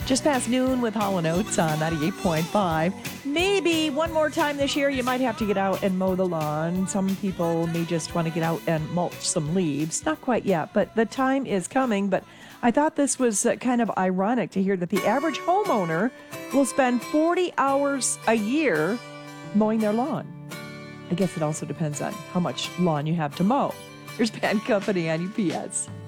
Just past noon with Hall & Oates on 98.5. Maybe one more time this year, you might have to get out and mow the lawn. Some people may just want to get out and mulch some leaves. Not quite yet, but the time is coming. But I thought this was kind of ironic to hear that the average homeowner will spend 40 hours a year mowing their lawn. I guess it also depends on how much lawn you have to mow. Here's Bad Company on UPS.